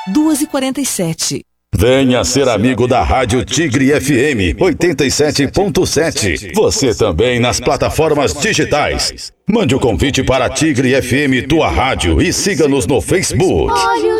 2h47. Venha ser amigo da Rádio Tigre FM 87.7. Você também nas plataformas digitais. Mande o convite para Tigre FM, tua rádio, e siga-nos no Facebook.